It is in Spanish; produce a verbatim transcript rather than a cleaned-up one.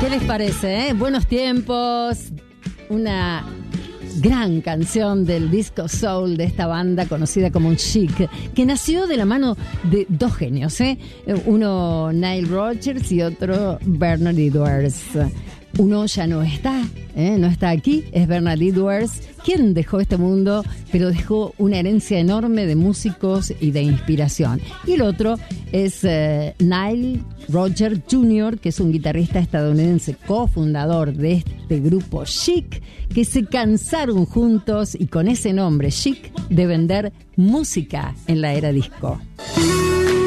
¿Qué les parece, eh? Buenos tiempos, una gran canción del disco soul de esta banda conocida como Chic, que nació de la mano de dos genios, ¿eh? Uno Nile Rodgers y otro Bernard Edwards. Uno ya no está, ¿eh? no está aquí, es Bernard Edwards, quien dejó este mundo, pero dejó una herencia enorme de músicos y de inspiración. Y el otro es eh, Nile Rodgers junior, que es un guitarrista estadounidense cofundador de este grupo Chic, que se cansaron juntos y con ese nombre Chic de vender música en la era disco.